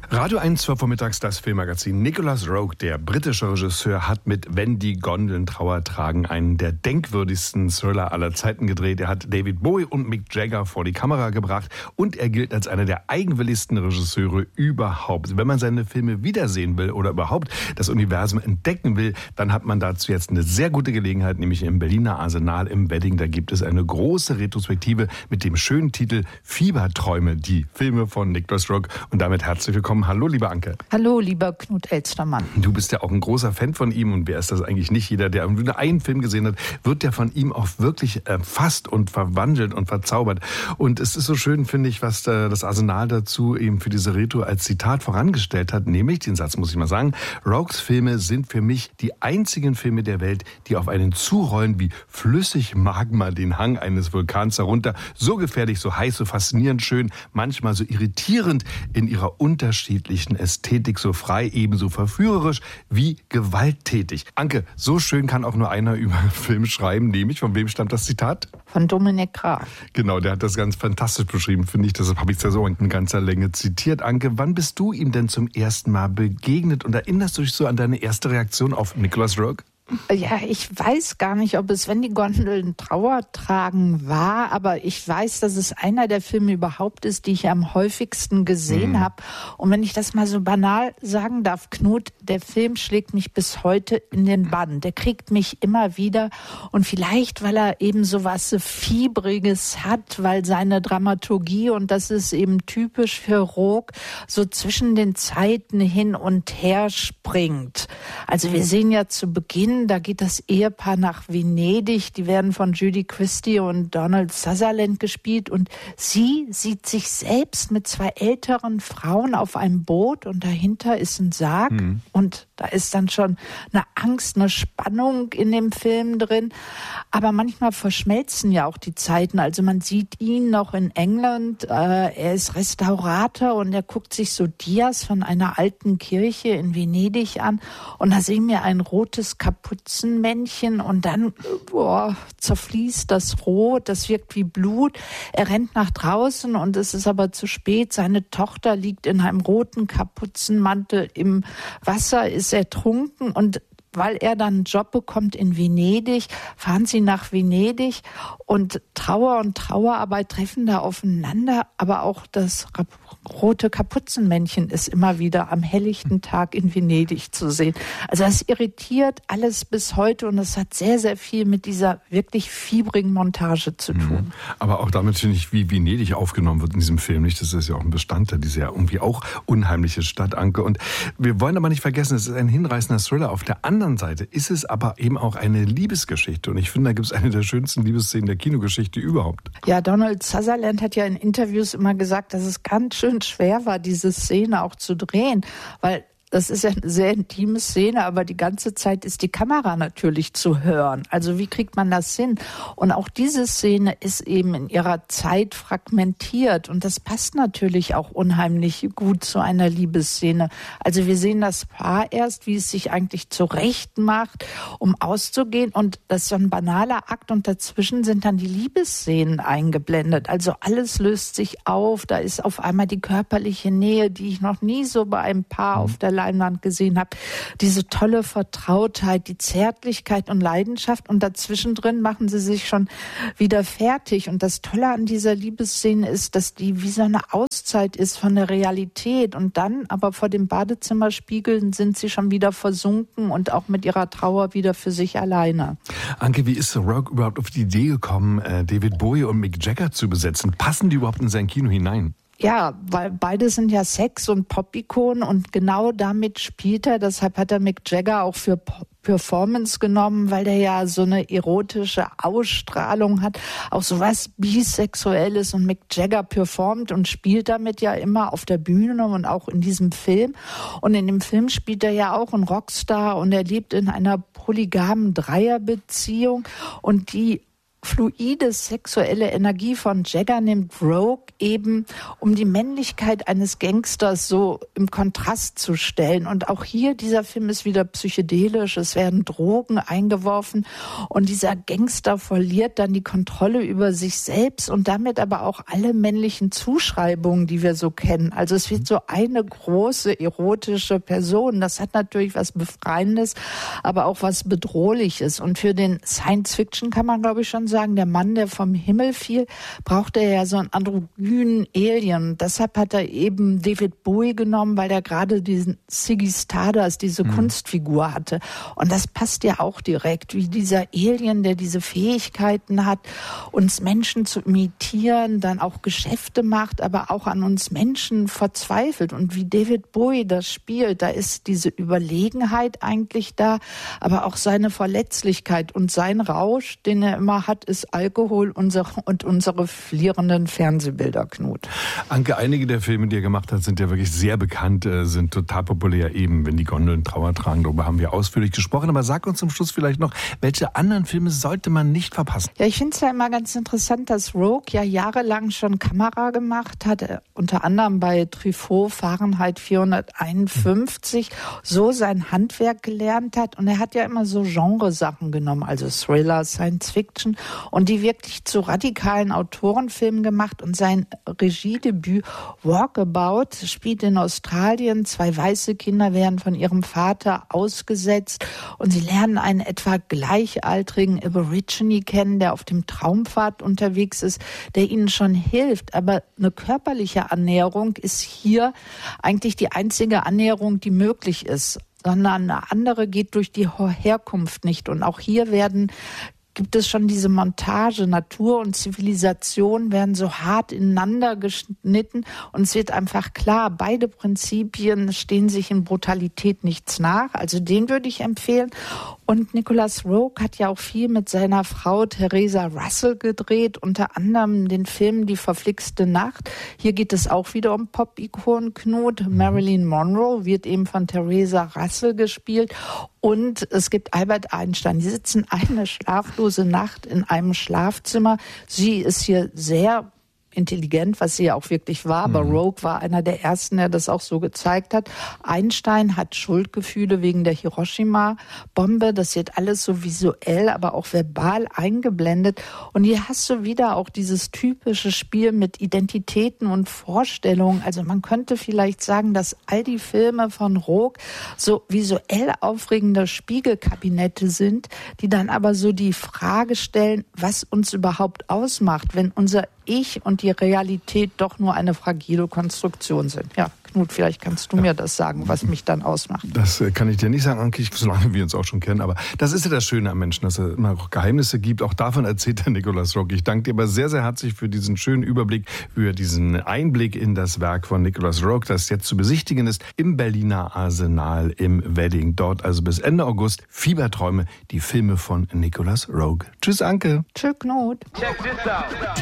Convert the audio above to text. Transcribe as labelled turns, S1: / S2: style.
S1: Radio 1 zur Vormittags, das Filmmagazin. Nicholas Roeg, der britische Regisseur, hat mit Wenn die Gondeln Trauer tragen einen der denkwürdigsten Thriller aller Zeiten gedreht. Er hat David Bowie und Mick Jagger vor die Kamera gebracht und er gilt als einer der eigenwilligsten Regisseure überhaupt. Wenn man seine Filme wiedersehen will oder überhaupt das Universum entdecken will, dann hat man dazu jetzt eine sehr gute Gelegenheit, nämlich im Berliner Arsenal im Wedding. Da gibt es eine große Retrospektive mit dem schönen Titel Fieberträume, die Filme von Nicholas Roeg. Und damit herzlich willkommen. Hallo, liebe Anke.
S2: Hallo, lieber Knut Elstermann.
S1: Du bist ja auch ein großer Fan von ihm und wer ist das eigentlich nicht? Jeder, der nur einen Film gesehen hat, wird ja von ihm auch wirklich erfasst und verwandelt und verzaubert. Und es ist so schön, finde ich, was das Arsenal dazu eben für diese Retro als Zitat vorangestellt hat, nämlich, den Satz muss ich mal sagen, Roegs Filme sind für mich die einzigen Filme der Welt, die auf einen zurollen wie flüssig Magma den Hang eines Vulkans herunter. So gefährlich, so heiß, so faszinierend schön, manchmal so irritierend in ihrer unterschiedlichen Ästhetik, so frei, ebenso verführerisch wie gewalttätig. Anke, so schön kann auch nur einer über Film schreiben, nämlich, von wem stammt das Zitat?
S2: Von Dominik Graf.
S1: Genau, der hat das ganz fantastisch beschrieben, finde ich. Deshalb habe ich es ja so in ganzer Länge zitiert. Anke, wann bist du ihm denn zum ersten Mal begegnet und erinnerst du dich so an deine erste Reaktion auf Nicholas Roeg?
S2: Ja, ich weiß gar nicht, ob es Wenn die Gondeln Trauer tragen war, aber ich weiß, dass es einer der Filme überhaupt ist, die ich am häufigsten gesehen habe. Und wenn ich das mal so banal sagen darf, Knut, der Film schlägt mich bis heute in den Bann. Der kriegt mich immer wieder und vielleicht, weil er eben so was Fiebriges hat, weil seine Dramaturgie, und das ist eben typisch für Roeg, so zwischen den Zeiten hin und her springt. Also wir sehen ja zu Beginn, da geht das Ehepaar nach Venedig. Die werden von Judy Christie und Donald Sutherland gespielt. Und sie sieht sich selbst mit zwei älteren Frauen auf einem Boot. Und dahinter ist ein Sarg. Und da ist dann schon eine Angst, eine Spannung in dem Film drin. Aber manchmal verschmelzen ja auch die Zeiten. Also man sieht ihn noch in England. Er ist Restaurator und er guckt sich so Dias von einer alten Kirche in Venedig an. Und da sehen wir ein rotes Kapuzenmännchen und dann zerfließt das Rot, das wirkt wie Blut. Er rennt nach draußen und es ist aber zu spät. Seine Tochter liegt in einem roten Kapuzenmantel im Wasser, ist ertrunken und weil er dann einen Job bekommt in Venedig, fahren sie nach Venedig und Trauer und Trauerarbeit treffen da aufeinander, aber auch das rote Kapuzenmännchen ist immer wieder am helllichten Tag in Venedig zu sehen. Also das irritiert alles bis heute und das hat sehr, sehr viel mit dieser wirklich fiebrigen Montage zu tun.
S1: Aber auch damit finde ich, wie Venedig aufgenommen wird in diesem Film, nicht? Das ist ja auch ein Bestandteil dieser ja irgendwie auch unheimliche Stadt, Anke. Und wir wollen aber nicht vergessen, es ist ein hinreißender Thriller. Auf der anderen Seite ist es aber eben auch eine Liebesgeschichte. Und ich finde, da gibt es eine der schönsten Liebesszenen der Kinogeschichte überhaupt.
S2: Ja, Donald Sutherland hat ja in Interviews immer gesagt, dass es ganz schön schwer war, diese Szene auch zu drehen, weil das ist ja eine sehr intime Szene, aber die ganze Zeit ist die Kamera natürlich zu hören. Also wie kriegt man das hin? Und auch diese Szene ist eben in ihrer Zeit fragmentiert und das passt natürlich auch unheimlich gut zu einer Liebesszene. Also wir sehen das Paar erst, wie es sich eigentlich zurecht macht, um auszugehen und das ist so ein banaler Akt und dazwischen sind dann die Liebesszenen eingeblendet. Also alles löst sich auf, da ist auf einmal die körperliche Nähe, die ich noch nie so bei einem Paar auf der Leinwand gesehen habe, diese tolle Vertrautheit, die Zärtlichkeit und Leidenschaft und dazwischen drin machen sie sich schon wieder fertig und das Tolle an dieser Liebesszene ist, dass die wie so eine Auszeit ist von der Realität und dann aber vor dem Badezimmerspiegel sind sie schon wieder versunken und auch mit ihrer Trauer wieder für sich alleine.
S1: Anke, wie ist Roeg überhaupt auf die Idee gekommen, David Bowie und Mick Jagger zu besetzen? Passen die überhaupt in sein Kino hinein?
S2: Ja, weil beide sind ja Sex- und Pop-Ikonen und genau damit spielt er. Deshalb hat er Mick Jagger auch für Performance genommen, weil der ja so eine erotische Ausstrahlung hat, auch so was Bisexuelles und Mick Jagger performt und spielt damit ja immer auf der Bühne und auch in diesem Film. Und in dem Film spielt er ja auch einen Rockstar und er lebt in einer polygamen Dreierbeziehung und die fluide sexuelle Energie von Jagger nimmt Rogue eben, um die Männlichkeit eines Gangsters so im Kontrast zu stellen. Und auch hier, dieser Film ist wieder psychedelisch, es werden Drogen eingeworfen und dieser Gangster verliert dann die Kontrolle über sich selbst und damit aber auch alle männlichen Zuschreibungen, die wir so kennen. Also es wird so eine große erotische Person. Das hat natürlich was Befreiendes, aber auch was Bedrohliches. Und für den Science-Fiction kann man, glaube ich, schon sagen, der Mann, der vom Himmel fiel, brauchte ja so einen androgynen Alien. Und deshalb hat er eben David Bowie genommen, weil er gerade diesen Ziggy Stardust, diese Kunstfigur hatte. Und das passt ja auch direkt, wie dieser Alien, der diese Fähigkeiten hat, uns Menschen zu imitieren, dann auch Geschäfte macht, aber auch an uns Menschen verzweifelt. Und wie David Bowie das spielt, da ist diese Überlegenheit eigentlich da, aber auch seine Verletzlichkeit und sein Rausch, den er immer hat, ist Alkohol und unsere flirrenden Fernsehbilder, Knut.
S1: Anke, einige der Filme, die er gemacht hat, sind ja wirklich sehr bekannt, sind total populär, eben wenn die Gondeln Trauer tragen. Darüber haben wir ausführlich gesprochen. Aber sag uns zum Schluss vielleicht noch, welche anderen Filme sollte man nicht verpassen?
S2: Ja, ich finde es ja immer ganz interessant, dass Rogue ja jahrelang schon Kamera gemacht hat, unter anderem bei Truffaut, Fahrenheit 451, so sein Handwerk gelernt hat. Und er hat ja immer so Genresachen genommen, also Thriller, Science Fiction, und die wirklich zu radikalen Autorenfilmen gemacht. Und sein Regiedebüt Walkabout spielt in Australien. 2 weiße Kinder werden von ihrem Vater ausgesetzt und sie lernen einen etwa gleichaltrigen Aborigine kennen, der auf dem Traumpfad unterwegs ist, der ihnen schon hilft. Aber eine körperliche Annäherung ist hier eigentlich die einzige Annäherung, die möglich ist, sondern eine andere geht durch die Herkunft nicht. Und auch hier gibt es schon diese Montage, Natur und Zivilisation werden so hart ineinander geschnitten und es wird einfach klar, beide Prinzipien stehen sich in Brutalität nichts nach, also den würde ich empfehlen. Und Nicolas Roeg hat ja auch viel mit seiner Frau Theresa Russell gedreht, unter anderem den Film Die verflixte Nacht. Hier geht es auch wieder um Pop-Ikonen, Knut. Marilyn Monroe wird eben von Theresa Russell gespielt. Und es gibt Albert Einstein. Die sitzen eine schlaflose Nacht in einem Schlafzimmer. Sie ist hier sehr intelligent, was sie ja auch wirklich war, aber Roeg war einer der ersten, der das auch so gezeigt hat. Einstein hat Schuldgefühle wegen der Hiroshima-Bombe. Das wird alles so visuell, aber auch verbal eingeblendet. Und hier hast du wieder auch dieses typische Spiel mit Identitäten und Vorstellungen. Also man könnte vielleicht sagen, dass all die Filme von Roeg so visuell aufregende Spiegelkabinette sind, die dann aber so die Frage stellen, was uns überhaupt ausmacht, wenn unser Ich und die Realität doch nur eine fragile Konstruktion sind. Ja, Knut, vielleicht kannst du mir das sagen, was mich dann ausmacht.
S1: Das kann ich dir nicht sagen, Anke, solange wir uns auch schon kennen. Aber das ist ja das Schöne am Menschen, dass es immer auch Geheimnisse gibt. Auch davon erzählt der Nicolas Roeg. Ich danke dir aber sehr, sehr herzlich für diesen schönen Überblick, für diesen Einblick in das Werk von Nicolas Roeg, das jetzt zu besichtigen ist im Berliner Arsenal im Wedding. Dort also bis Ende August Fieberträume, die Filme von Nicolas Roeg. Tschüss, Anke.
S2: Tschüss, Knut.
S3: Check this out.